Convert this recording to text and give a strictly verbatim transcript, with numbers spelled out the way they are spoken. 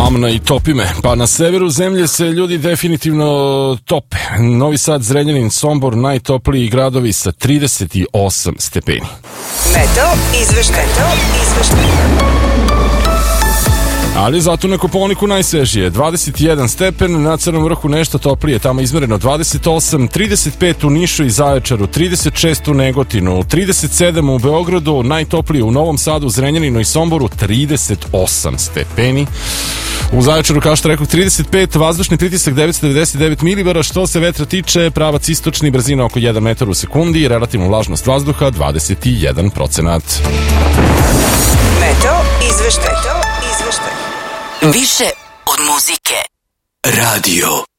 Amna i topi me. Pa na severu zemlje se ljudi definitivno tope. Novi Sad, Zrenjanin, Sombor, najtopliji gradovi sa trideset osam stepeni. Meteo izveštaj. Meteo izveštaj. Ali zato na Kopaoniku najsvežije, dvadeset jedan stepen, na Crnom Vrhu nešto toplije, tamo izmereno dvadeset osam, trideset pet u Nišu i Zaječaru, trideset šest u Negotinu, trideset sedam u Beogradu, najtoplije u Novom Sadu, Zrenjaninu i Somboru, trideset osam stepeni. U Zaječaru, kao što rekao, trideset pet, vazdušni pritisak devetsto devedeset devet milibara, što se vetra tiče, pravac istočni, brzina oko jedan metar u sekundi, relativna vlažnost vazduha dvadeset jedan procenat. Meteo izveštaj. Meteo izveštaj. Više od muzike. Radio.